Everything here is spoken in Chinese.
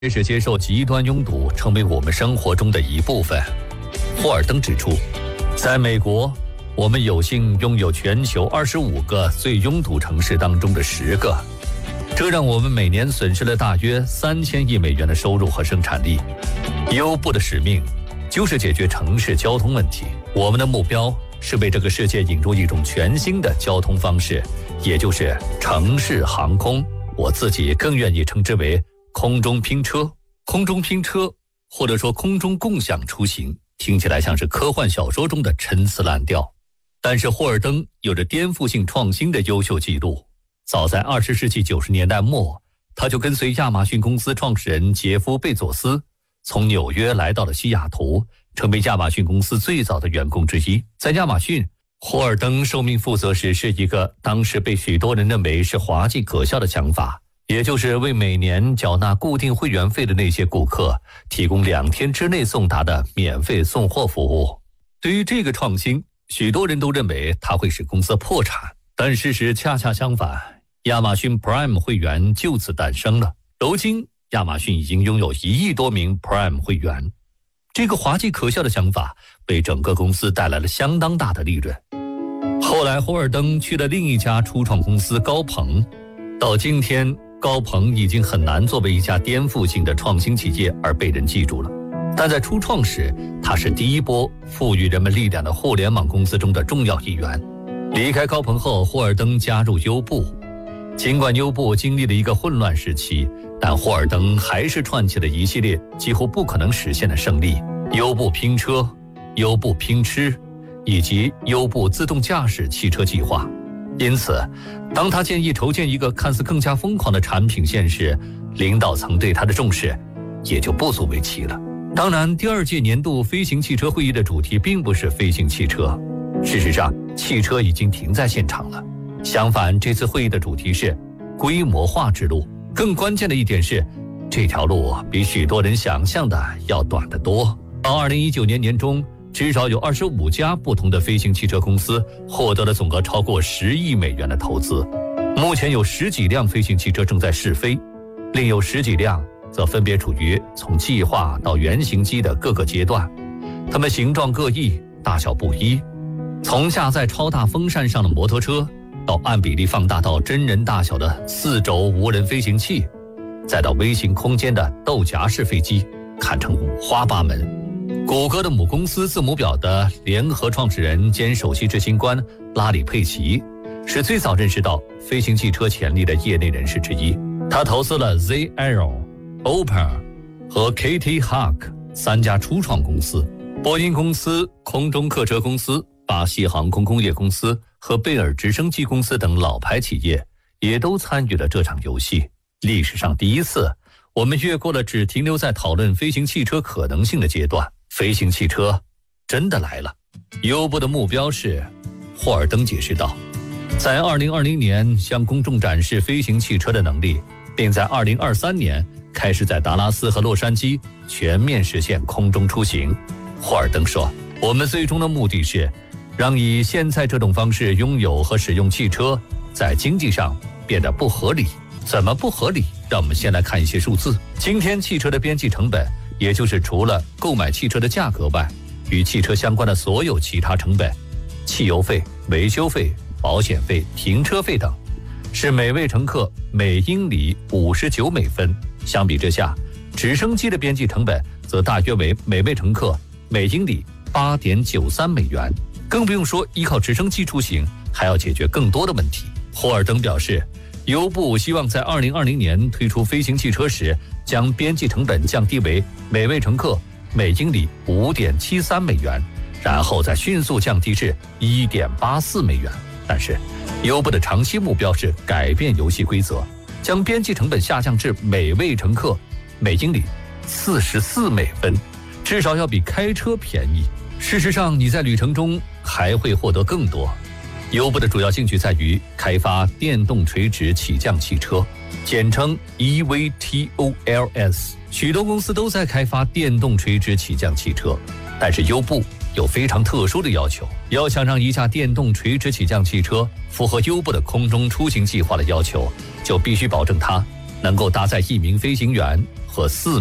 开始接受极端拥堵成为我们生活中的一部分。霍尔登指出，在美国，我们有幸拥有全球25个最拥堵城市当中的10个，这让我们每年损失了大约3000亿美元的收入和生产力。优步的使命就是解决城市交通问题，我们的目标是为这个世界引入一种全新的交通方式，也就是城市航空。我自己更愿意称之为空中拼车。空中拼车或者说空中共享出行，听起来像是科幻小说中的陈词滥调，但是霍尔登有着颠覆性创新的优秀记录。早在20世纪90年代末，他就跟随亚马逊公司创始人杰夫·贝佐斯从纽约来到了西雅图，成为亚马逊公司最早的员工之一。在亚马逊，霍尔登受命负责时是一个当时被许多人认为是滑稽可笑的想法，也就是为每年缴纳固定会员费的那些顾客提供2天之内送达的免费送货服务。对于这个创新，许多人都认为它会使公司破产，但事实恰恰相反，亚马逊 Prime 会员就此诞生了。如今亚马逊已经拥有1亿多名 Prime 会员。这个滑稽可笑的想法为整个公司带来了相当大的利润。后来霍尔登去了另一家初创公司高朋，到今天高朋已经很难作为一家颠覆性的创新企业而被人记住了，但在初创时，它是第一波赋予人们力量的互联网公司中的重要一员。离开高朋后，霍尔登加入优步。尽管优步经历了一个混乱时期，但霍尔登还是串起了一系列几乎不可能实现的胜利：优步拼车、优步拼吃，以及优步自动驾驶汽车计划。因此，当他建议筹建一个看似更加疯狂的产品线时，领导层对他的重视也就不足为奇了。当然，第2届年度飞行汽车会议的主题并不是飞行汽车，事实上，汽车已经停在现场了。相反，这次会议的主题是规模化之路。更关键的一点是，这条路比许多人想象的要短得多。到2019年年中，至少有25家不同的飞行汽车公司获得了总额超过10亿美元的投资。目前有10几辆飞行汽车正在试飞，另有10几辆则分别处于从计划到原型机的各个阶段。它们形状各异，大小不一，从架在超大风扇上的摩托车，到按比例放大到真人大小的4轴无人飞行器，再到微型空间的豆荚式飞机，堪称五花八门。谷歌的母公司字母表的联合创始人兼首席执行官拉里·佩奇是最早认识到飞行汽车潜力的业内人士之一。他投资了 ZAero、Opera 和 Kitty Hawk 3家初创公司，波音公司、空中客车公司、巴西航空工业公司和贝尔直升机公司等老牌企业也都参与了这场游戏。历史上第一次，我们越过了只停留在讨论飞行汽车可能性的阶段，飞行汽车真的来了。优步的目标是，霍尔登解释道，在2020年向公众展示飞行汽车的能力，并在2023年开始在达拉斯和洛杉矶全面实现空中出行。霍尔登说，我们最终的目的是让以现在这种方式拥有和使用汽车在经济上变得不合理。怎么不合理？让我们先来看一些数字。今天汽车的边际成本，也就是除了购买汽车的价格外，与汽车相关的所有其他成本，汽油费、维修费、保险费、停车费等，是每位乘客每英里59美分。相比之下，直升机的边际成本则大约为每位乘客每英里8.93美元。更不用说依靠直升机出行还要解决更多的问题。霍尔登表示，优步希望在2020年推出飞行汽车时，将边际成本降低为每位乘客每英里5.73美元，然后再迅速降低至1.84美元。但是优步的长期目标是改变游戏规则，将边际成本下降至每位乘客每英里44美分，至少要比开车便宜。事实上，你在旅程中还会获得更多。优步的主要兴趣在于开发电动垂直起降汽车，简称 EVTOLS。许多公司都在开发电动垂直起降汽车，但是优步有非常特殊的要求，要想让一架电动垂直起降汽车符合优步的空中出行计划的要求，就必须保证它能够搭载1名飞行员和4